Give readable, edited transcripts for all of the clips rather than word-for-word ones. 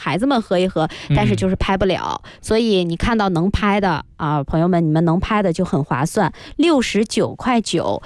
孩子们喝一喝，但是就是拍不了。所以你看到能拍的朋友们，你们能拍的就很划算，69.9块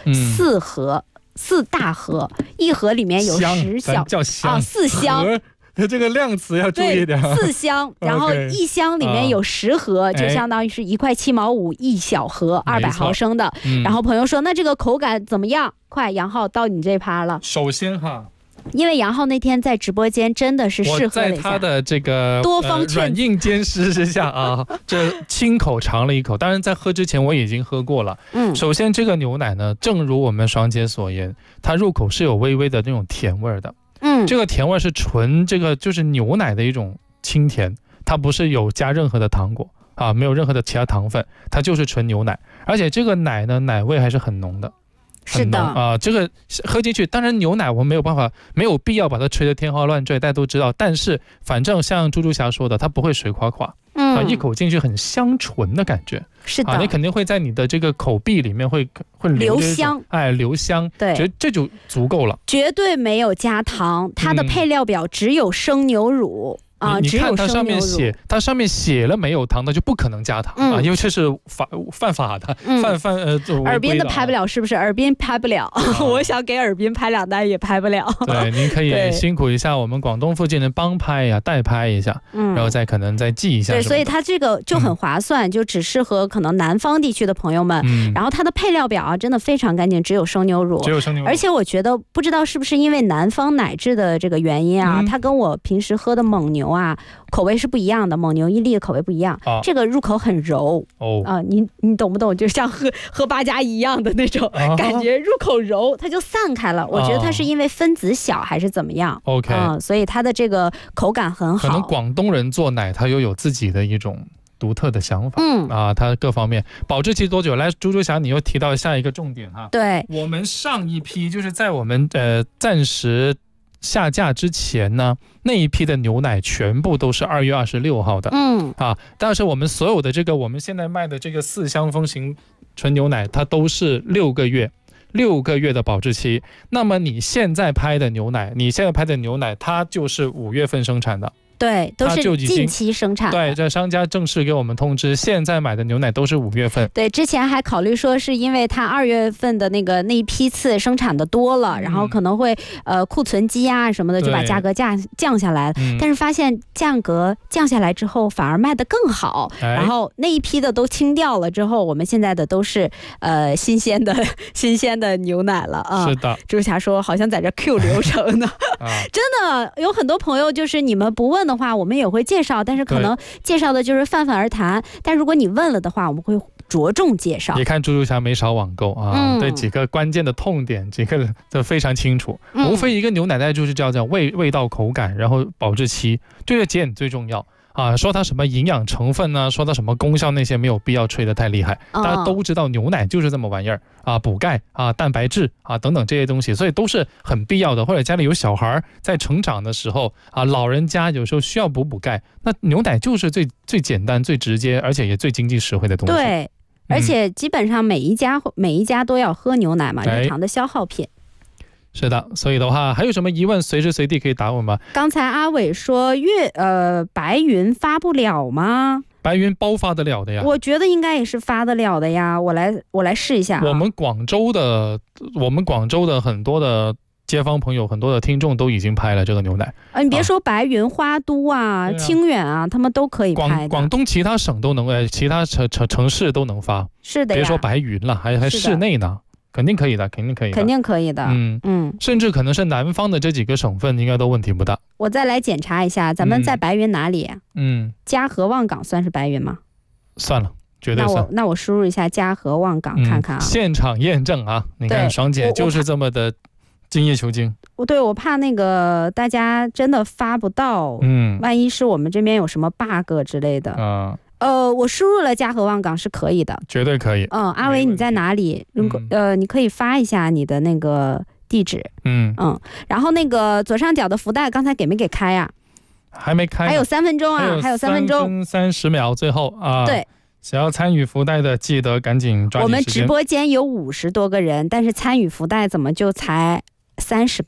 ，4盒，4大盒，一盒里面有10小叫香 4箱。 这个量词要注意一点 ，4箱，然后一箱里面有10盒，就相当于是1块7毛5一小盒，200毫升的。然后朋友说，那这个口感怎么样？快，杨浩到你这趴了。 首先哈， 因为杨浩那天在直播间真的是试喝了一下， 我在他的这个多方软硬兼施之下啊，这亲口尝了一口。当然在喝之前我已经喝过了。首先这个牛奶呢，正如我们双姐所言，它入口是有微微的那种甜味的。这个甜味是纯这个就是牛奶的一种清甜，它不是有加任何的糖果啊，没有任何的其他糖分，它就是纯牛奶。而且这个奶呢，奶味还是很浓的。 是的啊，这个喝进去，当然牛奶我们没有办法，没有必要把它吹得天花乱坠，大家都知道。但是反正像猪猪侠说的，它不会水垮垮，一口进去很香醇的感觉。 是的， 你肯定会在你的这个口壁里面会留香， 留香， 对， 这就足够了。 绝对没有加糖，它的配料表只有生牛乳。 你看它上面写了没有糖的就不可能加糖因为这是犯法的， 耳边的拍不了是不是？耳边拍不了，我想给耳边拍2单也拍不了。 对，您可以辛苦一下我们广东附近的帮拍呀，代拍一下，然后再可能再记一下。 对，所以它这个就很划算，就只适合可能南方地区的朋友们。然后它的配料表真的非常干净，只有生牛乳，而且我觉得不知道是不是因为南方奶制的这个原因它跟我平时喝的蒙牛口味是不一样的，蒙牛1粒的口味不一样，这个入口很柔你懂不懂？就像喝八加一样的那种感觉，入口柔，它就散开了。我觉得它是因为分子小还是怎么样所以它的这个口感很好。 可能广东人做奶，它又有自己的一种独特的想法它各方面保质期多久？来，猪猪侠，你又提到下一个重点哈。 对， 我们上一批就是在我们暂时下架之前呢，那一批的牛奶全部都是2月26号的。但是我们所有的这个我们现在卖的这个4箱风行纯牛奶，它都是6个月的保质期。那么你现在拍的牛奶，它就是5月份生产的。 对，都是近期生产的。 对，这商家正式给我们通知，现在买的牛奶都是5月份。 对，之前还考虑说是因为它2月份的那一批次生产的多了，然后可能会库存积压什么的，就把价格降下来。但是发现价格降下来之后，反而卖得更好。然后那一批的都清掉了之后，我们现在的都是新鲜的牛奶了是的， 朱霞说好像在这 Q 流程呢。真的有很多朋友就是你们不问的话我们也会介绍，但是可能介绍的就是泛泛而谈，但如果你问了的话我们会着重介绍。 你看猪猪侠没少网购对几个关键的痛点几个都非常清楚。无非一个牛奶袋就是叫味道口感，然后保质期，这个点最重要说它什么营养成分呢，说它什么功效，那些没有必要吹得太厉害。大家都知道牛奶就是这么玩意儿补钙蛋白质等等这些东西，所以都是很必要的。或者家里有小孩在成长的时候老人家有时候需要补钙，那牛奶就是最简单最直接而且也最经济实惠的东西。 对，而且基本上每一家都要喝牛奶嘛，日常的消耗品。 是的，所以的话还有什么疑问随时随地可以打我吗？ 刚才阿伟说白云发不了吗？ 白云包发得了的呀， 我觉得应该也是发得了的呀，我来试一下。 我们广州的很多的街坊朋友，很多的听众都已经拍了这个牛奶你别说白云、花都清远他们都可以拍的。 广东其他省都能其他城市都能发。 是的呀， 别说白云了，还室内呢，肯定可以的。甚至可能是南方的这几个省份应该都问题不大。 我再来检查一下，咱们在白云哪里？嘉禾望港算是白云吗？ 算了，绝对算。 那我输入一下嘉禾望港看看现场验证你看爽姐就是这么的精益求精。 我怕那个大家真的发不到万一是我们这边有什么 bug 之类的我输入了嘉禾望港是可以的， 绝对可以。 阿伟你在哪里？如果你可以发一下你的那个地址。然后那个左上角的福袋刚才给没给开呀？ 还没开， 还有3分钟还有3分钟 ，30秒最后对，想要参与福袋的记得赶紧抓紧时间。我们直播间有50多个人，但是参与福袋怎么就才30个人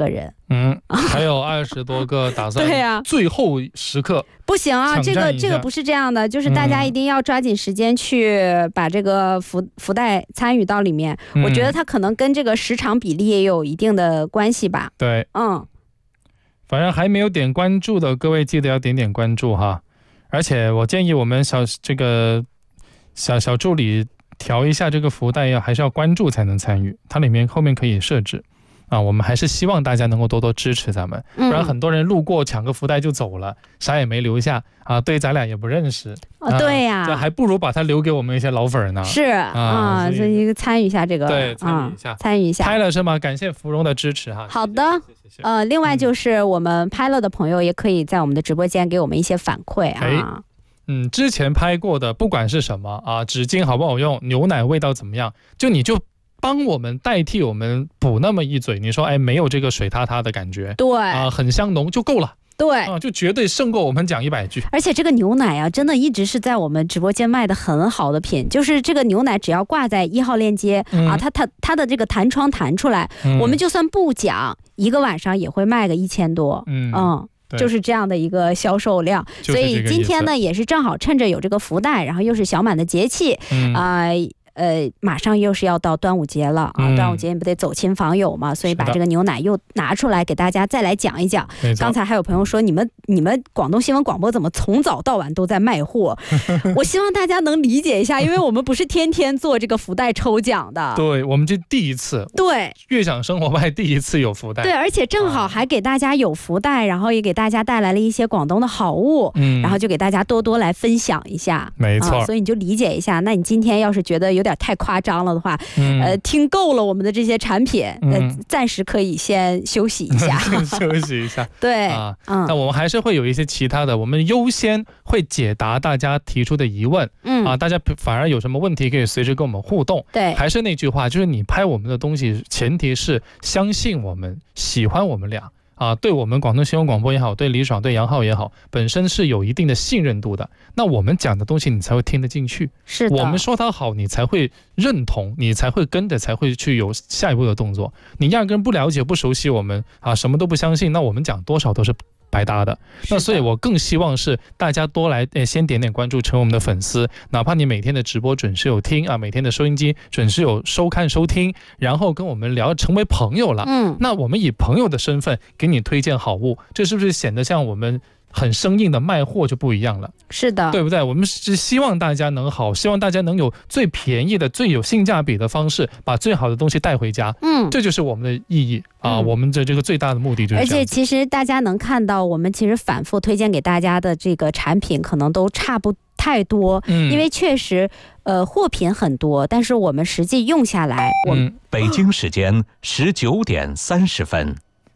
还有20多个打算，对呀，最后时刻不行啊，这个不是这样的，就是大家一定要抓紧时间去把这个福袋参与到里面。我觉得它可能跟这个时长比例也有一定的关系吧。 对，反正还没有点关注的各位记得要点关注哈。而且我建议我们小助理调一下这个福袋，还是要关注才能参与，它里面后面可以设置我们还是希望大家能够多多支持咱们，不然很多人路过抢个福袋就走了，啥也没留下对咱俩也不认识对呀， 这还不如把它留给我们一些老粉呢。 是所以参与一下这个， 对， 参与一下拍了是吗？感谢芙蓉的支持哈。 好的，另外就是我们拍了的朋友也可以在我们的直播间给我们一些反馈之前拍过的不管是什么纸巾好不好用，牛奶味道怎么样，你就帮我们代替我们补那么一嘴，你说没有这个水塌塌的感觉， 对很香浓就够了， 对就绝对胜过我们讲100句。 而且这个牛奶真的一直是在我们直播间卖的很好的品，就是这个牛奶只要挂在1号链接它的这个弹窗弹出来，我们就算不讲一个晚上也会卖个1000多就是这样的一个销售量，所以今天呢也是正好趁着有这个福袋，然后又是小满的节气马上又是要到端午节了端午节你不得走亲访友嘛，所以把这个牛奶又拿出来给大家再来讲一讲。刚才还有朋友说你们广东新闻广播怎么从早到晚都在卖货我希望大家能理解一下，因为我们不是天天做这个福袋抽奖的对，我们这第一次， 对， 悦享生活派第一次有福袋， 对，而且正好还给大家有福袋然后也给大家带来了一些广东的好物然后就给大家多多来分享一下， 没错所以你就理解一下，那你今天要是觉得有点太夸张了的话听够了我们的这些产品暂时可以先休息一下休息一下对那我们还是会有一些其他的，我们优先会解答大家提出的疑问大家反而有什么问题可以随时跟我们互动。 对， 还是那句话，就是你拍我们的东西前提是相信我们，喜欢我们俩对我们广东新闻广播也好，对李爽对杨浩也好，本身是有一定的信任度的，那我们讲的东西你才会听得进去， 是的， 我们说它好你才会认同，你才会跟着，才会去有下一步的动作。你压根不了解不熟悉我们什么都不相信，那我们讲多少都是白搭的。那所以我更希望是大家多来先点关注，成为我们的粉丝，哪怕你每天的直播准时有听每天的收音机准时有收看收听，然后跟我们聊成为朋友了那我们以朋友的身份给你推荐好物，这是不是显得像我们很生硬的卖货就不一样了？ 是的， 对不对？我们是希望大家能好，希望大家能有最便宜的最有性价比的方式把最好的东西带回家这就是我们的意义我们的这个最大的目的就是这样。 而且其实大家能看到我们其实反复推荐给大家的这个产品可能都差不太多因为确实货品很多，但是我们实际用下来北京时间19点30分。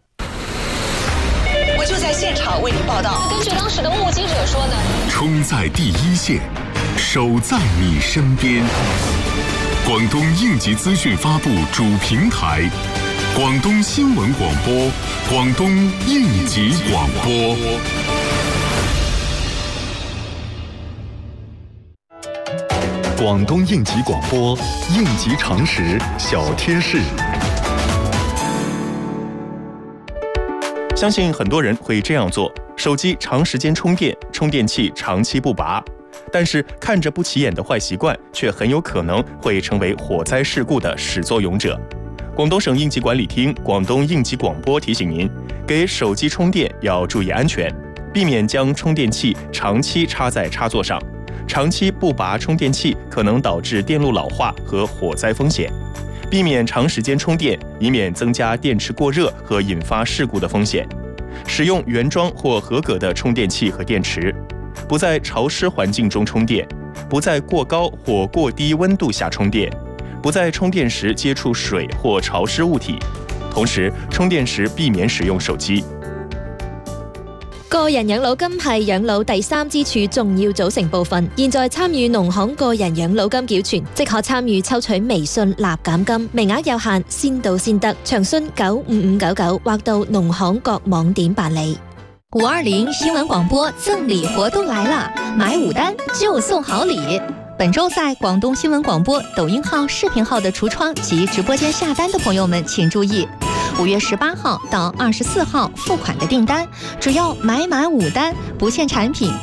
我就在现场为您报道。根据当时的目击者说呢， 冲在第一线，守在你身边。广东应急资讯发布主平台，广东新闻广播，广东应急广播。广东应急广播，应急常识小贴士。 相信很多人会这样做：手机长时间充电，充电器长期不拔。但是看着不起眼的坏习惯，却很有可能会成为火灾事故的始作俑者。广东省应急管理厅、广东应急广播提醒您，给手机充电要注意安全，避免将充电器长期插在插座上。长期不拔充电器可能导致电路老化和火灾风险。避免长时间充电，以免增加电池过热和引发事故的风险。使用原装或合格的充电器和电池。不在潮湿环境中充电，不在过高或过低温度下充電，不在充電時接觸水或潮濕物體。同時，充電時避免使用手機。 個人養老金係養老第三支柱重要組成部分。現在參與農行個人養老金繳存，即可參與抽取微信立減金，名額有限，先到先得。詳詢95599或到農行各網點辦理。 520新闻广播赠礼活动来了，买5单就送好礼。本周在广东新闻广播抖音号、视频号的橱窗及直播间下单的朋友们请注意 5月18号到24号付款的订单，只要买满5单，不限产品